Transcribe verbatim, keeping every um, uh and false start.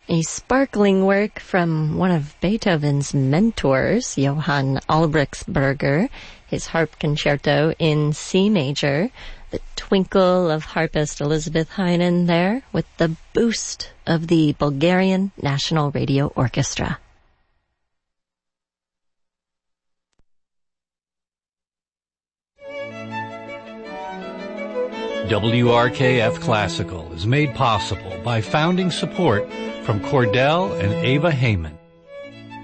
A sparkling work from one of Beethoven's mentors, Johann Albrechtsberger, his harp concerto in C major, the twinkle of harpist Elizabeth Heinen there with the boost of the Bulgarian National Radio Orchestra. W R K F Classical is made possible by founding support from Cordell and Ava Heyman.